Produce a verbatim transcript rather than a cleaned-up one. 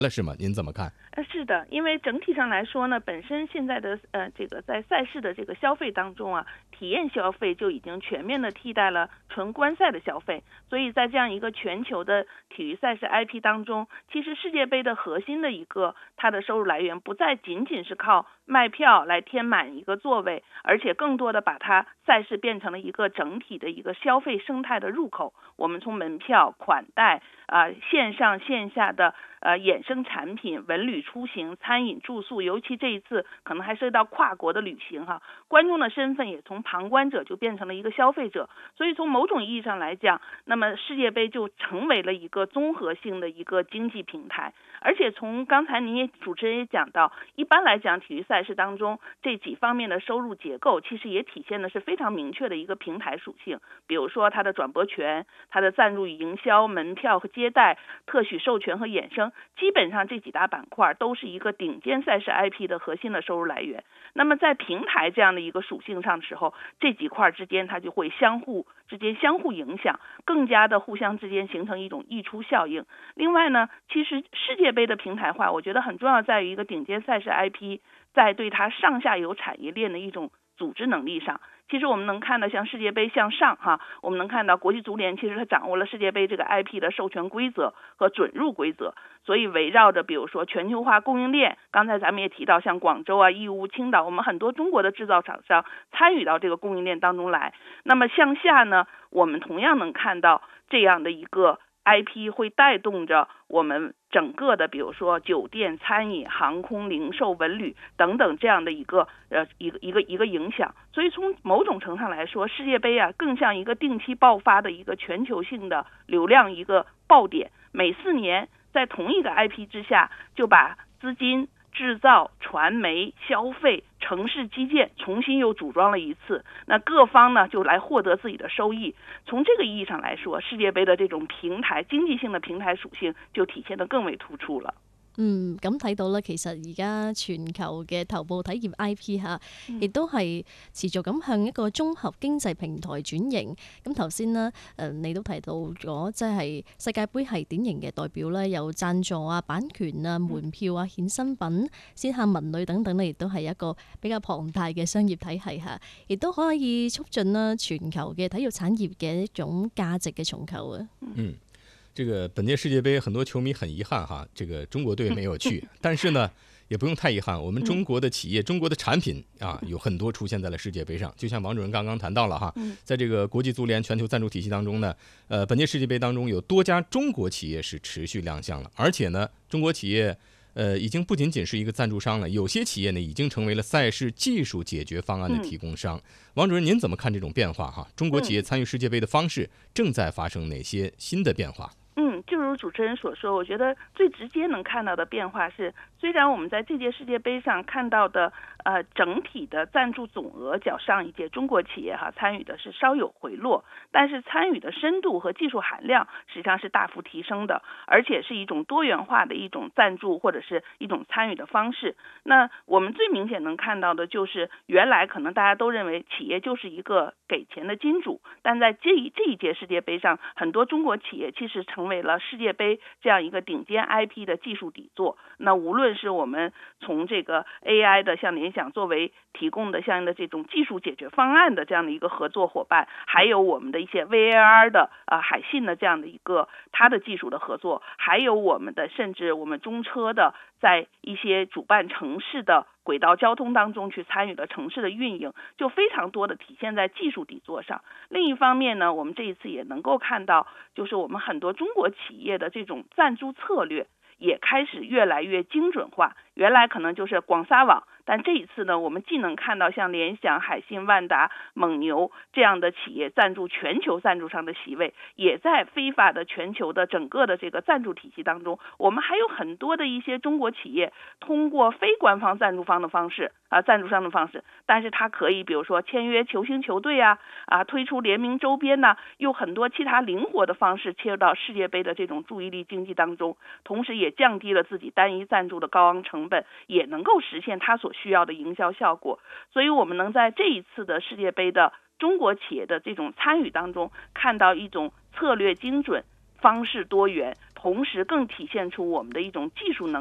了是吗？您怎么看？ 呃，是的，因为整体上来说呢，本身现在的呃这个在赛事的这个消费当中啊，体验消费就已经全面的替代了纯观赛的消费，所以在这样一个全球的体育赛事 I P 当中，其实世界杯的核心的一个它的收入来源不再仅仅是靠卖票来填满一个座位，而且更多的把它赛事变成了一个整体的一个消费生态的入口。我们从门票、款待啊、呃、线上线下的呃衍生产品、文旅出行、餐饮住宿，尤其这一次可能还涉及到跨国的旅行哈，观众的身份也从旁观者就变成了一个消费者，所以从某种意义上来讲，那么世界杯就成为了一个综合性的一个经济平台。而且从刚才您也主持人也讲到，一般来讲体育赛事当中这几方面的收入结构其实也体现的是非常明确的一个平台属性，比如说它的转播权、它的赞助与营销、门票和接待、特许授权和衍生，基本上这几大板块都是一个顶尖赛事 I P 的核心的收入来源。那么在平台这样的一个属性上的时候，这几块之间它就会相互之间相互影响，更加的互相之间形成一种溢出效应。另外呢，其实世界杯的平台化，我觉得很重要在于一个顶尖赛事 I P 在对它上下游产业链的一种组织能力上。其实我们能看到像世界杯向上哈，我们能看到国际足联其实它掌握了世界杯这个 I P 的授权规则和准入规则，所以围绕着比如说全球化供应链，刚才咱们也提到像广州啊、义乌、青岛，我们很多中国的制造厂商参与到这个供应链当中来。那么向下呢，我们同样能看到这样的一个I P 会带动着我们整个的，比如说酒店、餐饮、航空、零售、文旅等等这样的一个呃一个一个一个影响。所以从某种程度上来说，世界杯啊更像一个定期爆发的一个全球性的流量一个爆点，每四年在同一个 I P 之下，就把资金、制造、传媒、消费、城市基建重新又组装了一次，那各方呢就来获得自己的收益。从这个意义上来说，世界杯的这种平台經濟性的平台屬性就體現得更為突出了。 嗯，咁睇到咧，其實而家全球嘅頭部體驗 I P 嚇，亦都係持續咁向一個綜合經濟平台轉型。咁頭先呢，誒你都提到咗，即係世界盃係典型嘅代表咧，有贊助啊、版權啊、門票啊、衍生品、線下文旅等等咧，亦都係一個比較龐大嘅商業體系嚇，亦都可以促進啦全球嘅體育產業嘅一種價值嘅重構啊。 嗯。这个本届世界杯很多球迷很遗憾哈，这个中国队没有去，但是呢也不用太遗憾，我们中国的企业、中国的产品啊有很多出现在了世界杯上。就像王主任刚刚谈到了哈，在这个国际足联全球赞助体系当中呢，呃，本届世界杯当中有多家中国企业是持续亮相了，而且呢，中国企业呃已经不仅仅是一个赞助商了，有些企业呢已经成为了赛事技术解决方案的提供商。王主任，您怎么看这种变化哈？中国企业参与世界杯的方式正在发生哪些新的变化？ 嗯，就如主持人所说，我觉得最直接能看到的变化是，虽然我们在这届世界杯上看到的呃整体的赞助总额较上一届中国企业哈参与的是稍有回落，但是参与的深度和技术含量实际上是大幅提升的，而且是一种多元化的一种赞助或者是一种参与的方式。那我们最明显能看到的就是，原来可能大家都认为企业就是一个给钱的金主，但在这一这一届世界杯上，很多中国企业其实成为了世界杯这样一个顶尖 I P 的技术底座。那无论是我们从这个 A I 的像联想作为提供的相应的这种技术解决方案的这样的一个合作伙伴，还有我们的一些 V A R 的啊、呃、海信的这样的一个它的技术的合作，还有我们的甚至我们中车的在一些主办城市的轨道交通当中去参与了城市的运营，就非常多的体现在技术底座上。另一方面呢，我们这一次也能够看到，就是我们很多中国企业的这种赞助策略也开始越来越精准化。原来可能就是广撒网，但这一次呢，我们既能看到像联想、海信、万达、蒙牛这样的企业赞助全球赞助商的席位，也在非法的全球的整个的这个赞助体系当中，我们还有很多的一些中国企业通过非官方赞助方的方式啊，赞助商的方式，但是它可以比如说签约球星球队啊，啊推出联名周边呢、啊，用很多其他灵活的方式切入到世界杯的这种注意力经济当中，同时也降低了自己单一赞助的高昂成本，也能够实现它所需要的营销效果。所以我们能在这一次的世界杯的中国企业的这种参与当中，看到一种策略精准、方式多元， 同时更体现出我们的一种技术能